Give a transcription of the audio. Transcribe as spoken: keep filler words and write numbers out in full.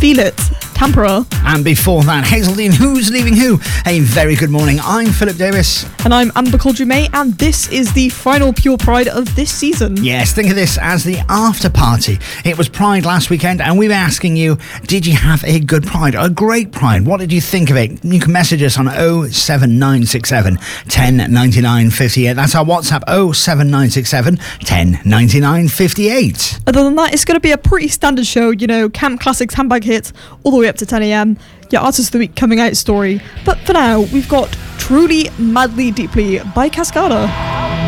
Feel It, Tampera. And before that, Hazeldean, Who's Leaving Who? A very good morning. I'm Philip Davis. And I'm Amber Coldrew-May, and this is the final Pure Pride of this season. Yes, think of this as the after party. It was Pride last weekend, and we were asking you, did you have a good Pride? A great Pride? What did you think of it? You can message us on oh seven nine six seven, one oh nine nine five eight. That's our WhatsApp, oh seven nine six seven, one oh nine nine five eight. Other than that, it's going to be a pretty standard show, you know, camp classics, handbag hits, all the way up to ten a.m. Your Artist of the Week coming out story. But for now, we've got Truly, Madly, Deeply by Cascada.